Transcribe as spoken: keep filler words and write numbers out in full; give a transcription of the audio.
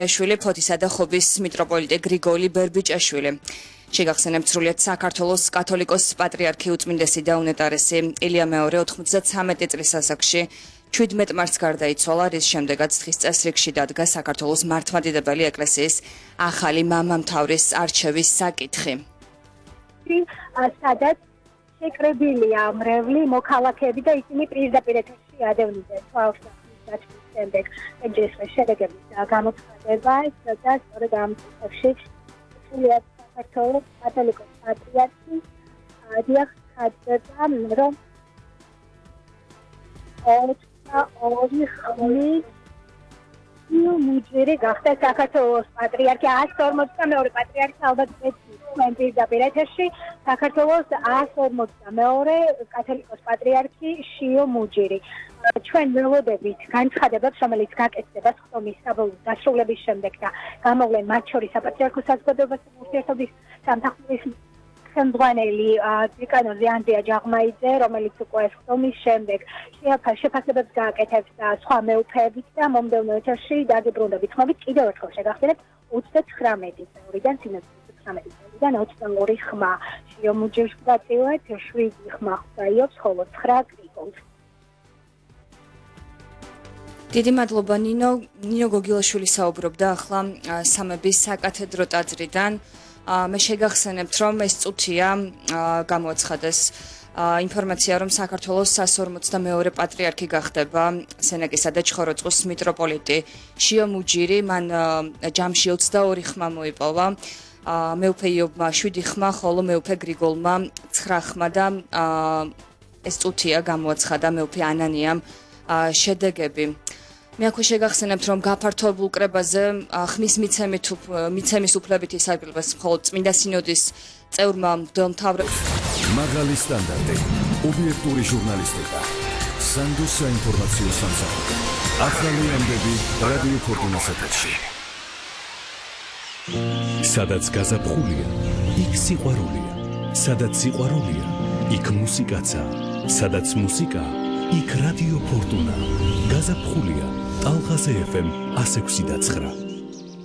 შვილი ფოთისა და ხობის მიტროპოლიტე გრიგოლი ბერბიჭაშვილი. შეგახსენებთ სრულიად საქართველოს კათოლიკოს პატრიარქი უწმინდესი და უნეტარესი ილია მეორე ოთხმოცდათვრამეტი წლის ასაკში ჩვიდმეტ მარტს გარდაიცვალა, რის შემდეგაც დღის წესრიგში დადგა საქართველოს მართლმადიდებელი ეკლესიის ახალი მამამთავრის არჩევის საკითხი. სადაც შეკრებილია მრევლი მოქალაქეები და ისინი პირდაპირ ეთერში ადევნიდნენ თვალს დათმის შემდეგ ეჯესის შედეგების გამოცხადება და სწორედ ამ წესში სრულიად საქართველოს კათოლიკოს პატრიარქი დიახადება რომ ორი ხმით მუჯერი გახდა საქართველოს პატრიარქი ასი ორმოცდამეორე პატრიარქი ალბათ ჩვენ პირდაპირ ეთერში საქართველოს ასი ორმოცდამეორე კათოლიკოს პატრიარქი შიო მუჯერი ჩვენ ველოდებით განცხადებებს რომელიც გაკეთდება ხტომის საბოლოო დასრულების შემდეგ და გამოვლენ მათ შორის საპატრიარქო საზოგადოებასთან ურთიერთობის სამსახურის ხელმძღვანელი დეკანოზი ანდრია ჯაღმაიძე, რომელიც უკვე ხტომის შემდეგ შეფასებებს გააკეთებს სხვა მეუფეებით და მომდევნო ეთერში დაგიბრუნდებით ხმობით კიდევ ერთხელ შეგახსენებთ ოცდათვრამეტი წევრიდან სინოდის ოცდათვრამეტი წევრიდან ოცდაორი ხმა შიო მუჯერს დაწევათ შვიდი ხმა ხვდაიობს ხოლო ცხრა გრიგოლს. დიდი მადლობა ნინო ნინო გოგილაშვილი საუბრობდა ახლა სამების საკათედრო ტაძრიდან. მე შეგახსენებთ რომ ეს წუთია გამოაცხადეს ინფორმაცია რომ საქართველოს სამას ორმოცდამეორე პატრიარქი გახდება სენაკისა და ჩხოროწყუს მიტროპოლიტი შიო მუჯირი მან ჯამში ოცდაორი ხმა მოიპოვა მეუფე იობმა შვიდი ხმა ხოლო მეუფე გრიგოლმა ცხრა ხმა და ეს წუთია გამოაცხადა მეუფე ანანიამ შედეგები. მე აქვე შეგახსენებთ რომ გაფართოებულ კრებაზე ხმის მიცემით მიცემის უფლებით ისარგებლეს მხოლოდ წმინდა სინოდის წევრმა მღვდელმთავრებმა. მაღალი სტანდარტი, ობიექტური ჟურნალისტიკა, სანდოს საინფორმაციო სამსახური. ახალი ამბები რადიო ფორტუნას ეთერში. სადაც გაზაფხულია, იქ სიყვარულია. სადაც სიყვარულია, იქ მუსიკაცა. სადაც მუსიკა, იქ რადიო ფორტუნა. გაზაფხულია. ტალღაზე ეფ ემ ასი ექვსი და ცხრა.